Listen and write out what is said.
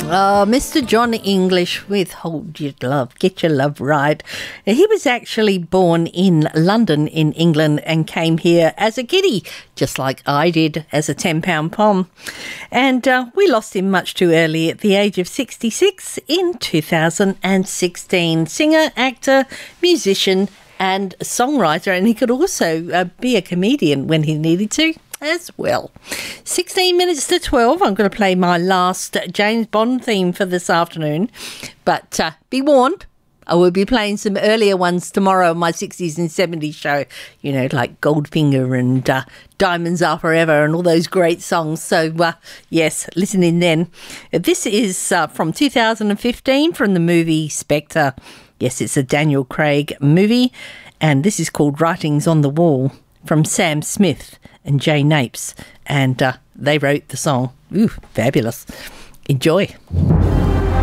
Mr. John English with Hold Your Love, Get Your Love Right. He was actually born in London in England and came here as a kiddie, just like I did as a 10-pound pom. And we lost him much too early at the age of 66 in 2016. Singer, actor, musician and songwriter, and he could also be a comedian when he needed to as well. 16 minutes to 12. I'm going to play my last James Bond theme for this afternoon. But be warned, I will be playing some earlier ones tomorrow on my 60s and 70s show. You know, like Goldfinger and Diamonds Are Forever and all those great songs. So, yes, listen in then. This is from 2015 from the movie Spectre. Yes, it's a Daniel Craig movie. And this is called Writings on the Wall from Sam Smith and Jay Napes, and they wrote the song. Ooh, fabulous. Enjoy.